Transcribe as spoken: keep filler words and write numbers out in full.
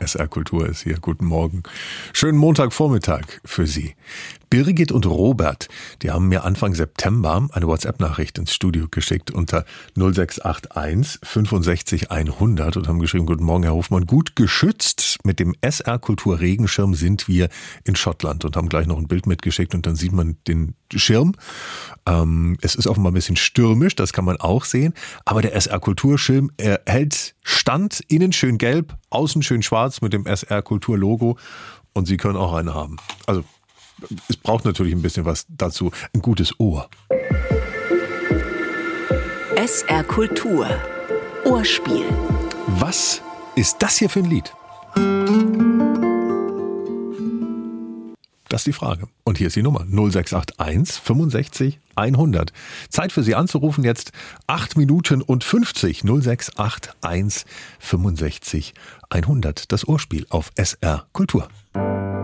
S R Kultur ist hier. Guten Morgen. Schönen Montagvormittag für Sie. Birgit und Robert, die haben mir Anfang September eine WhatsApp-Nachricht ins Studio geschickt unter null sechs acht eins fünfundsechzig hundert und haben geschrieben: Guten Morgen, Herr Hofmann. Gut geschützt mit dem S R Kultur Regenschirm sind wir in Schottland, und haben gleich noch ein Bild mitgeschickt, und dann sieht man den Schirm. Ähm, es ist offenbar ein bisschen stürmisch, das kann man auch sehen, aber der S R Kulturschirm er hält Stand, innen schön gelb, außen schön schwarz mit dem S R Kultur Logo, und Sie können auch einen haben. Also es braucht natürlich ein bisschen was dazu, ein gutes Ohr. S R Kultur Ohrspiel. Was ist das hier für ein Lied? Das ist die Frage. Und hier ist die Nummer null sechs acht eins fünfundsechzig hundert. Zeit für Sie anzurufen jetzt acht Minuten und fünfzig. null sechs acht eins fünfundsechzig hundert. Das Ohrspiel auf S R Kultur.